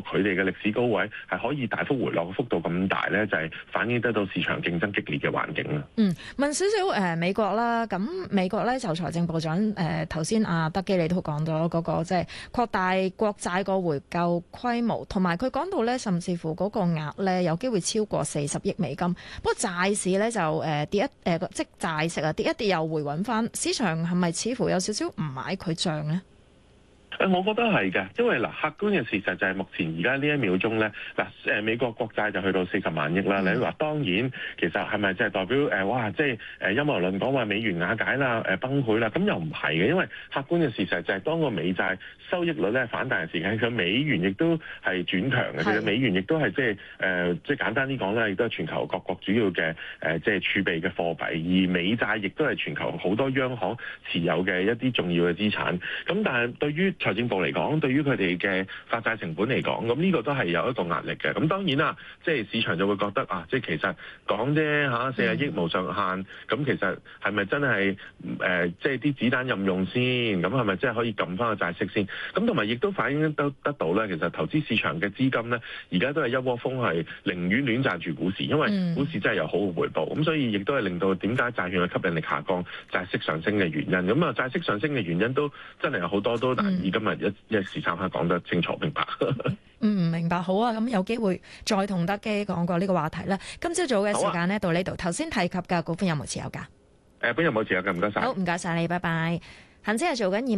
佢哋嘅歷史高位係可以大幅回落嘅幅度咁大咧，就係反映得到市場競爭激烈嘅環境啦。 問少少美國啦，咁美國咧就財政部長頭先阿德基你都講咗嗰個即係擴大國債個回購規模，同埋佢講到咧甚至乎嗰個額咧有機會超過40億美金。不過債市咧就跌即係債息啊跌一跌又回穩翻，市場係咪似乎有少少唔買佢帳咧？ 我覺得係嘅，因為客觀嘅事實就係目前而家呢一秒鐘咧，美國國債就去到40萬億啦。你話當然，其實係咪即係代表即係陰謀論講話美元瓦解啦、崩潰啦？咁又唔係嘅，因為客觀嘅事實就係當個美債收益率咧反彈嘅時間，佢美元亦都係轉強嘅。其實美元亦都係即係簡單啲講咧，亦都係全球各國主要嘅即係儲備嘅貨幣，而美債亦都係全球好多央行持有嘅一啲重要嘅資產。咁但係對於財政部嚟講，對於佢哋嘅發債成本嚟講，咁呢個都係有一個壓力嘅。咁當然啦，即係市場就會覺得即係其實講啫嚇，40億無上限，咁其實係咪真係即係啲子彈任用先？咁係咪真係可以撳翻個債息先？咁同埋亦都反映得到咧，其實投資市場嘅資金咧，而家都係一窩蜂係寧願亂賺住股市，因為股市真係有好嘅回報。咁所以亦都係令到點解債券嘅吸引力下降、債息上升嘅原因。咁債息上升嘅原因都真係有好多都難以今日一時三刻講得清楚明白。 明白，好啊，咁有機會再同德基講過呢個話題啦。今朝早嘅時間呢，到呢度，頭先提及嘅股份有冇持有㗎？ 本人冇持有㗎，唔該晒。 好，唔該晒你，拜拜。恒指係做緊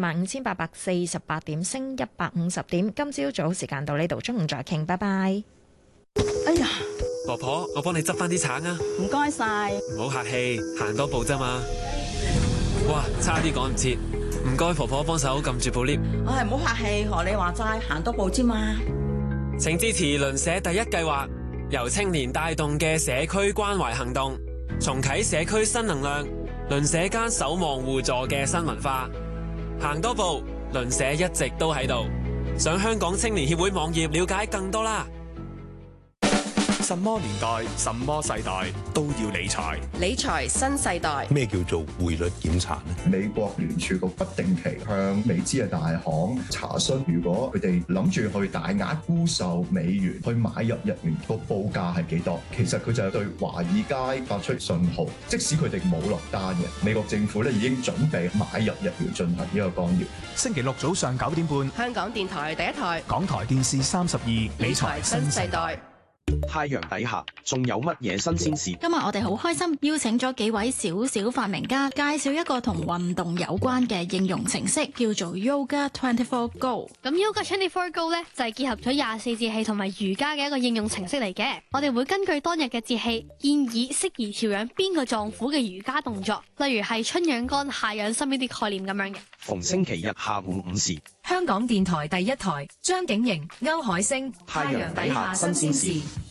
25,848點，升150點。今朝早時間到呢度，中午再傾，拜拜。 哎呀， 婆婆，我幫你執翻啲橙啊！ 唔該晒。 唔好客氣，行多步啫嘛。哇，差啲趕唔切。唔該，婆婆幫手撳住部 lift。 唉，唔好客氣，學你話齋，行多步啫嘛。 請支持鄰舍第一計劃，由青年帶動嘅社區關懷行動，重啟社區新能量，鄰舍間守望互助嘅新文化。行多步，鄰舍一直都喺度。上香港青年協會網頁了解更多啦。 什麼年代、什麼世代都要理財。 理財新世代。 咩叫做匯率檢查呢？ 美國聯儲局不定期向美資嘅大行查詢，如果佢哋諗住去大額沽售美元，去買入日元，個報價係幾多？其實佢就係對華爾街發出信號，即使佢哋冇落單嘅，美國政府咧已經準備買入日元進行呢個干擾。 星期六早上9點半， 香港電台第一台， 港台電視32，理財新世代。 太陽底下仲有乜嘢新鮮事？ 今日我哋好開心邀請咗幾位小發明家，介紹一個同運動有關嘅應用程式，叫做 Yoga 24 Go。 咁 Yoga 24 Go 咧就係結合咗24節氣同埋瑜伽嘅一個應用程式嚟嘅。我哋會根據當日嘅節氣，建議適宜調養邊個臟腑嘅瑜伽動作，例如係春養肝、夏養心呢啲概念咁樣嘅。 逢星期日下午5時， 香港電台第一台，張景瑩、歐海星， 太陽底下新鮮事。